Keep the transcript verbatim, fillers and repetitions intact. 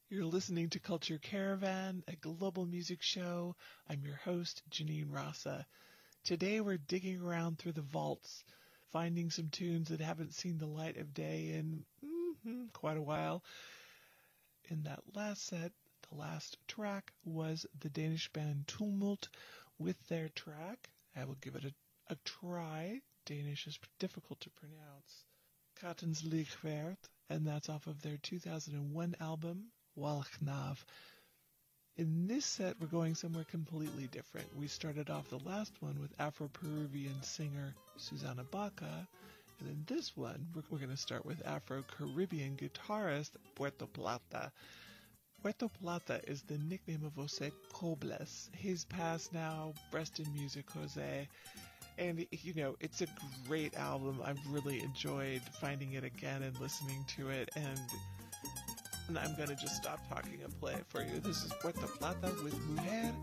You're listening to Culture Caravan, a global music show. I'm your host, Janine Rasa. Today we're digging around through the vaults, finding some tunes that haven't seen the light of day in mm-hmm, quite a while. In that last set, the last track was the Danish band Tumult with their track. I will give it a, a try. Danish is difficult to pronounce. Katens Lichwert, and that's off of their two thousand one album, Walchnav. In this set, we're going somewhere completely different. We started off the last one with Afro-Peruvian singer Susana Baca, and in this one, we're, we're going to start with Afro-Caribbean guitarist Puerto Plata. Puerto Plata is the nickname of Jose Cobles. He's passed now, rest in music, Jose. And, you know, it's a great album. I've really enjoyed finding it again and listening to it, and... And I'm going to just stop talking and play it for you. This is Puerto Plata with Mujer